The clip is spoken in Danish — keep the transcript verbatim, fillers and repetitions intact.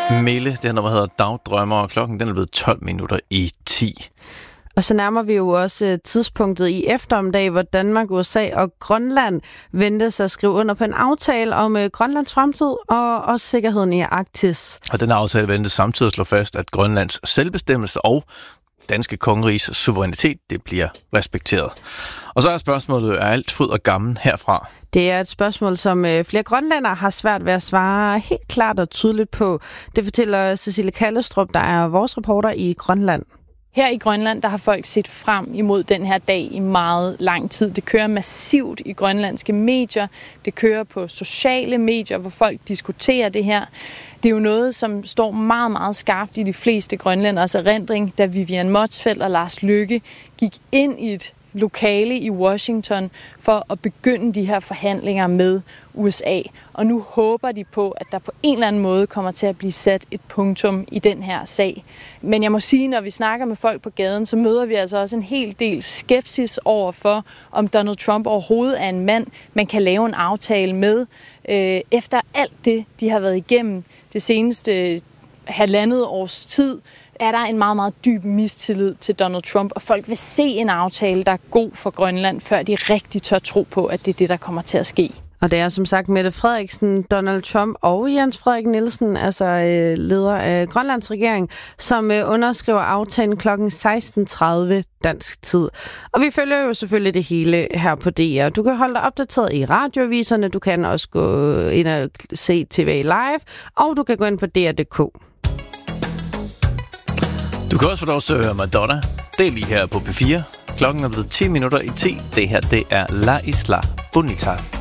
Mille, det her nummer hedder Dagdrømmer, og klokken den er blevet tolv minutter i ti. Og så nærmer vi jo også tidspunktet i eftermiddag, hvor Danmark, U S A og Grønland ventes at skrive under på en aftale om Grønlands fremtid og også sikkerheden i Arktis. Og den aftale ventes samtidig at slå fast, at Grønlands selvbestemmelse og danske kongerigs suverænitet, det bliver respekteret. Og så er spørgsmålet, er alt fryd og gammel herfra? Det er et spørgsmål, som flere grønlændere har svært ved at svare helt klart og tydeligt på. Det fortæller Cecilie Kallestrup, der er vores reporter i Grønland. Her i Grønland, der har folk set frem imod den her dag i meget lang tid. Det kører massivt i grønlandske medier. Det kører på sociale medier, hvor folk diskuterer det her. Det er jo noget, som står meget, meget skarpt i de fleste grønlænders erindring, da Vivian Motzfeldt og Lars Løkke gik ind i et lokale i Washington for at begynde de her forhandlinger med U S A. Og nu håber de på, at der på en eller anden måde kommer til at blive sat et punktum i den her sag. Men jeg må sige, når vi snakker med folk på gaden, så møder vi altså også en hel del skepsis over for, om Donald Trump overhovedet er en mand, man kan lave en aftale med. Øh, efter alt det, de har været igennem det seneste halvandet års tid, er der en meget, meget dyb mistillid til Donald Trump, og folk vil se en aftale, der er god for Grønland, før de rigtig tør tro på, at det er det, der kommer til at ske. Og det er som sagt Mette Frederiksen, Donald Trump og Jens Frederik Nielsen, altså øh, leder af Grønlands regering, som øh, underskriver aftalen klokken seksten tredive dansk tid. Og vi følger jo selvfølgelig det hele her på D R. Du kan holde dig opdateret i radioaviserne, du kan også gå ind og se T V live, og du kan gå ind på D R punktum d k. Du kan også få lov til at høre Madonna. Det er lige her på P fire. Klokken er blevet ti minutter i ti. Det her, det er La Isla Bonita.